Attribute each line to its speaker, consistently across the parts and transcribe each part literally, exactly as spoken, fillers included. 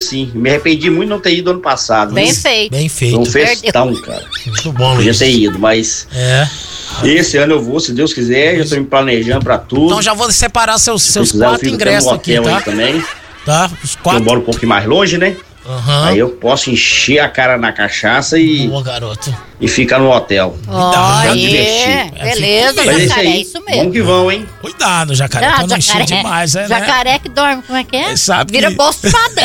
Speaker 1: sim. Me arrependi muito de não ter ido ano passado.
Speaker 2: Bem
Speaker 1: viu?
Speaker 2: feito.
Speaker 3: Bem feito.
Speaker 1: Foi um festão, cara.
Speaker 3: Muito bom,
Speaker 1: Podia
Speaker 3: Luiz.
Speaker 1: ter ido, mas
Speaker 3: É.
Speaker 1: esse ano eu vou, se Deus quiser. Já tô me planejando pra tudo.
Speaker 3: Então já vou separar seus,
Speaker 1: Se
Speaker 3: seus
Speaker 1: precisar, eu
Speaker 3: quatro
Speaker 1: fico até
Speaker 3: ingressos
Speaker 1: no
Speaker 3: aqui,
Speaker 1: hotel
Speaker 3: tá?
Speaker 1: aí também.
Speaker 3: Tá? Os
Speaker 1: Eu
Speaker 3: quatro.
Speaker 1: moro um pouquinho mais longe, né?
Speaker 3: Aham.
Speaker 1: Aí eu posso encher a cara na cachaça e,
Speaker 3: Boa, garoto.
Speaker 1: e ficar no hotel.
Speaker 2: Olha,
Speaker 1: divertir.
Speaker 2: beleza,
Speaker 3: É,
Speaker 1: Mas é isso
Speaker 2: jacaré, é
Speaker 1: aí.
Speaker 2: isso
Speaker 1: Vamos
Speaker 2: mesmo.
Speaker 1: que vão, hein?
Speaker 3: Cuidado, jacaré,
Speaker 2: Ah,
Speaker 3: pra não encher demais, é, né?
Speaker 2: Jacaré que dorme, como é que é?
Speaker 3: É, sabe
Speaker 2: Vira
Speaker 3: que-
Speaker 2: bolso de padrão.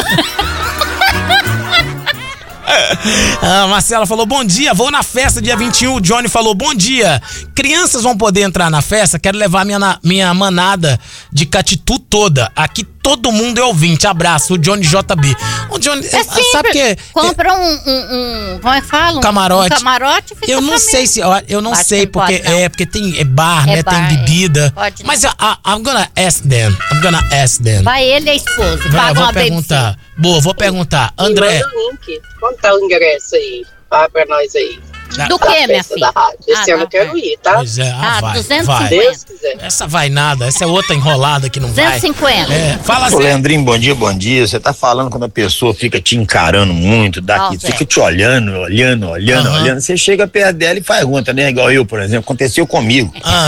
Speaker 3: A Marcela falou, bom dia, vou na festa dia vinte e um. O Johnny falou, bom dia. Crianças vão poder entrar na festa? Quero levar minha, na- minha manada de Catitu toda. Aqui todo mundo é ouvinte. Abraço, o Johnny J B. O Johnny,
Speaker 2: É simples.
Speaker 3: sabe que...
Speaker 2: Compra um, um, um, como é que fala? Um
Speaker 3: Camarote.
Speaker 2: Um camarote e fica
Speaker 3: Eu não
Speaker 2: pra
Speaker 3: sei
Speaker 2: mim.
Speaker 3: se, ó, eu não
Speaker 2: Acho
Speaker 3: sei
Speaker 2: que não
Speaker 3: porque
Speaker 2: pode, não.
Speaker 3: é porque tem é bar,
Speaker 2: É
Speaker 3: né?
Speaker 2: bar,
Speaker 3: tem
Speaker 2: é.
Speaker 3: bebida.
Speaker 2: Pode não.
Speaker 3: Mas eu, I, I'm gonna ask them. I'm gonna ask them.
Speaker 2: Vai ele e a esposa.
Speaker 3: Vai,
Speaker 2: Paga
Speaker 3: vou
Speaker 2: uma
Speaker 3: perguntar. Boa, vou perguntar. André.
Speaker 4: Manda o link. Quanto tá o ingresso aí? Fala pra nós aí.
Speaker 2: babysitter. Do
Speaker 4: Da
Speaker 2: que, minha
Speaker 4: festa
Speaker 2: filha?
Speaker 4: da rádio. Esse
Speaker 2: Ah,
Speaker 4: ano
Speaker 2: não,
Speaker 4: eu quero
Speaker 2: é.
Speaker 4: ir, tá?
Speaker 3: Pois é, ah,
Speaker 2: Ah,
Speaker 3: vai,
Speaker 2: duzentos e
Speaker 3: vai.
Speaker 2: cinquenta.
Speaker 4: Deus quiser.
Speaker 3: Essa vai nada, essa é outra enrolada que não vai.
Speaker 2: duzentos e cinquenta.
Speaker 3: É, fala
Speaker 5: Ô,
Speaker 3: assim.
Speaker 5: Leandrinho, bom dia, bom dia. Você tá falando quando a pessoa fica te encarando muito, daqui,
Speaker 2: Ó,
Speaker 5: fica
Speaker 2: Zé.
Speaker 5: te olhando, olhando, olhando,
Speaker 3: Aham.
Speaker 5: olhando. Você chega perto dela e pergunta, né? Igual eu, por exemplo, aconteceu comigo.
Speaker 3: Ah,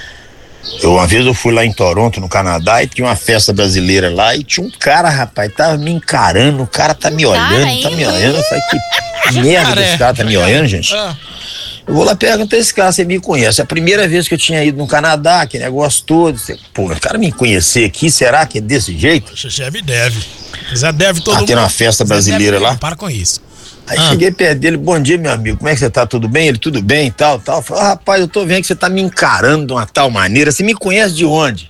Speaker 5: Eu, uma vez eu fui lá em Toronto, no Canadá, e tinha uma festa brasileira lá, e tinha um cara, rapaz, tava me encarando, o cara tá me
Speaker 2: Cara
Speaker 5: olhando, tá me
Speaker 2: ainda?
Speaker 5: olhando. Eu falei, que merda
Speaker 3: cara é?
Speaker 5: esse cara tá me olhando, gente.
Speaker 3: ah.
Speaker 5: Eu vou lá perguntar esse cara, você me conhece. A primeira vez que eu tinha ido no Canadá, que negócio todo, você, pô, o cara me conhecer aqui, será que é desse jeito?
Speaker 3: Xexé me deve. Já deve todo
Speaker 5: Ah,
Speaker 3: mundo.
Speaker 5: tem uma festa
Speaker 3: Zé
Speaker 5: brasileira
Speaker 3: deve-
Speaker 5: lá?
Speaker 3: Para com isso.
Speaker 5: Aí
Speaker 3: Ah.
Speaker 5: cheguei perto dele, bom dia, meu amigo, como é que você tá? Tudo bem? Ele, tudo bem e tal, tal. Falei, ah, rapaz, eu tô vendo que você tá me encarando de uma tal maneira, você me conhece de onde?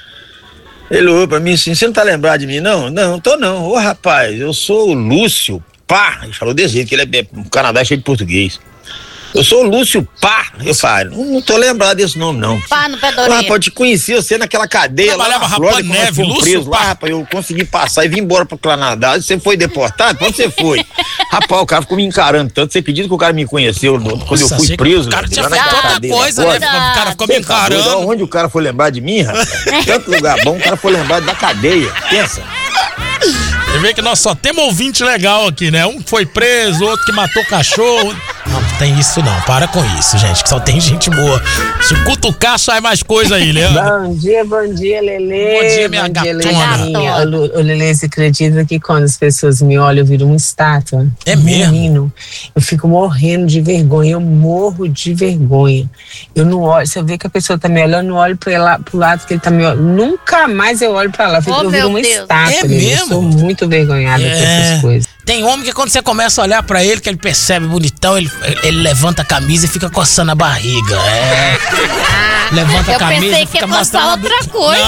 Speaker 5: Ele olhou pra mim assim, você não tá lembrado de mim, não? Não, não tô não. Ô, rapaz, eu sou o Lúcio Pá. Ele falou desse jeito, que ele é, o Canadá é cheio de português. Eu sou o Lúcio Pá. Eu falei, não, não tô lembrado desse nome, não.
Speaker 2: Pá no pé da
Speaker 5: Ah,
Speaker 2: orelha.
Speaker 5: rapaz, eu te conheci você naquela cadeia lá
Speaker 3: Trabalhava
Speaker 5: na
Speaker 3: rapando
Speaker 5: Flórida, quando nós
Speaker 3: neve,
Speaker 5: fomos
Speaker 3: Lúcio
Speaker 5: presos lá,
Speaker 3: Pá.
Speaker 5: rapaz, eu consegui passar e vim embora pro Canadá. Você foi deportado? Pra onde você foi? Rapaz, o cara ficou me encarando tanto, você acredita que o cara me conheceu no- quando eu
Speaker 3: Nossa,
Speaker 5: fui
Speaker 3: achei que
Speaker 5: preso?
Speaker 3: O cara
Speaker 5: lá
Speaker 3: tinha
Speaker 5: naquela
Speaker 3: feito outra
Speaker 5: cadeia da
Speaker 3: coisa,
Speaker 5: Flórida?
Speaker 3: né? O cara ficou me
Speaker 5: Você tá doido?
Speaker 3: encarando.
Speaker 5: Onde o cara foi lembrar de mim, rapaz? Tanto lugar bom, o cara foi lembrar da cadeia. Pensa.
Speaker 3: Você vê que nós só temos ouvinte legal aqui, né? Um foi preso, outro que matou cachorro. Não, não tem isso não. Para com isso, gente, que só tem gente boa. Se cutucar, sai mais coisa aí, Leandro.
Speaker 6: Bom dia, bom dia, Lelê.
Speaker 3: Bom dia, minha gatona.
Speaker 6: Lelinha. Ô, Lu- ô, Lelê, você acredita que quando as pessoas me olham, eu viro uma estátua?
Speaker 3: É mesmo?
Speaker 6: Menino, eu fico morrendo de vergonha, eu morro de vergonha. Eu não olho, se eu ver que a pessoa tá me olhando, eu não olho pra lá, pro lado que ele tá me olhando. Nunca mais eu olho pra lá, eu, fico,
Speaker 2: Oh,
Speaker 6: eu
Speaker 2: meu
Speaker 6: viro uma
Speaker 2: Deus.
Speaker 6: estátua.
Speaker 3: É
Speaker 6: Lelê.
Speaker 3: mesmo?
Speaker 6: Eu sou muito vergonhada com essas coisas.
Speaker 3: Tem homem que quando você começa a olhar pra ele, que ele percebe bonitão, ele, ele levanta a camisa e fica coçando a barriga. É. Levanta a
Speaker 2: Eu
Speaker 3: camisa
Speaker 2: pensei
Speaker 3: e
Speaker 2: que
Speaker 3: fica
Speaker 2: ia coçar
Speaker 3: mostrando a
Speaker 2: outra coisa.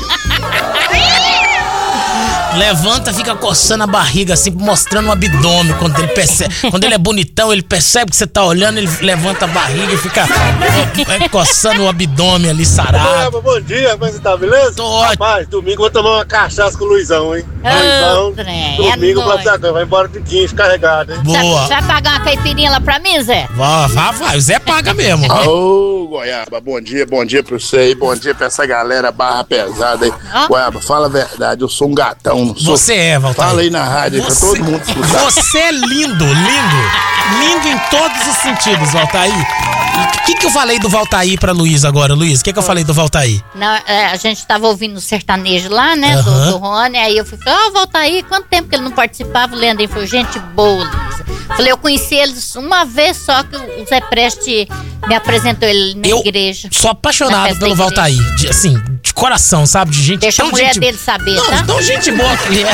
Speaker 3: Não. Levanta, fica coçando a barriga assim, mostrando o abdômen. Quando ele percebe, quando ele é bonitão, ele percebe que você tá olhando, ele levanta a barriga e fica é, coçando o abdômen ali, sarado.
Speaker 7: Bom dia, como é que você tá, beleza?
Speaker 3: Tô ótimo.
Speaker 7: Rapaz, domingo eu vou tomar uma cachaça com o Luizão, hein?
Speaker 2: Ô,
Speaker 7: Luizão,
Speaker 2: trem, é
Speaker 7: domingo
Speaker 2: nóis.
Speaker 7: pra Sacão, vai embora de quinze carregado, hein?
Speaker 3: Boa.
Speaker 2: Você vai pagar uma caipirinha lá pra mim, Zé?
Speaker 3: Vai, vai, vai. O Zé paga mesmo.
Speaker 7: Ô, Goiaba, bom dia, bom dia pra você aí, bom dia pra essa galera barra pesada aí.
Speaker 2: Ó.
Speaker 7: Goiaba, fala a verdade, eu sou um gatão, não sou?
Speaker 3: Você é, Valtair.
Speaker 7: Fala aí na rádio aí pra todo mundo escutar.
Speaker 3: Você é lindo, lindo. Lindo em todos os sentidos, Valtair. O que, que eu falei do Valtair pra Luiz agora, Luiz? O que, que eu falei do Valtair?
Speaker 2: Não, é, a gente tava ouvindo o sertanejo lá, né, do,
Speaker 3: Aham.
Speaker 2: do Rony, aí eu fui falar, ó, volta aí, quanto tempo que ele não participava, o Leandrinho falou, gente boa, Luísa. Falei, eu conheci eles uma vez só, que o Zé Preste me apresentou ele na
Speaker 3: Eu
Speaker 2: igreja.
Speaker 3: sou
Speaker 2: Na
Speaker 3: apaixonado
Speaker 2: festa
Speaker 3: pelo
Speaker 2: da igreja.
Speaker 3: Valtair. De, assim, de coração, sabe? De gente
Speaker 2: Deixa a
Speaker 3: tão
Speaker 2: mulher
Speaker 3: gente...
Speaker 2: dele saber,
Speaker 3: não,
Speaker 2: tá?
Speaker 3: Tão gente boa que ele é.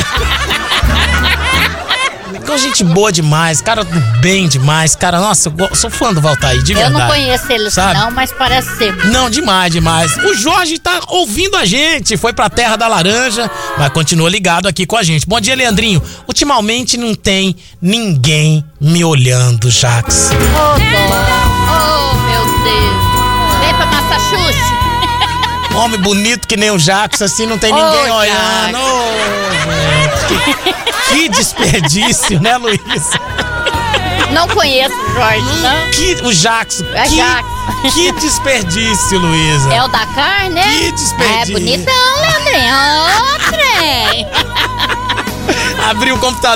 Speaker 3: Tão gente boa demais, cara do bem demais, cara. Nossa, eu go- sou fã do Valtair, de
Speaker 2: Eu
Speaker 3: verdade.
Speaker 2: não conheço ele
Speaker 3: sabe?
Speaker 2: não, mas parece ser.
Speaker 3: Não, demais, demais. O Jorge tá ouvindo a gente, foi pra Terra da Laranja, mas continua ligado aqui com a gente. Bom dia, Leandrinho. Ultimamente não tem ninguém me olhando, Jax.
Speaker 2: Ô, dó. Oh, meu Deus. Vem pra Massachusetts.
Speaker 3: Homem bonito que nem o Jax, assim, não tem
Speaker 2: Ô,
Speaker 3: ninguém
Speaker 2: Jax.
Speaker 3: olhando. Ô, gente, que, que desperdício, né, Luiz?
Speaker 2: Não conheço o Jorge, não.
Speaker 3: Que, o Jax,
Speaker 2: É
Speaker 3: que,
Speaker 2: Jax.
Speaker 3: que desperdício, Luísa.
Speaker 2: É o da carne, né?
Speaker 3: Que desperdício.
Speaker 2: É bonitão, Leandrinho. Ô, trem.
Speaker 3: Abriu o computador.